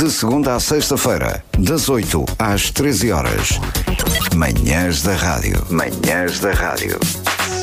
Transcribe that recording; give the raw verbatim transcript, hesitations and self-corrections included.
De segunda à sexta-feira, das oito às treze horas. Manhãs da Rádio. Manhãs da Rádio.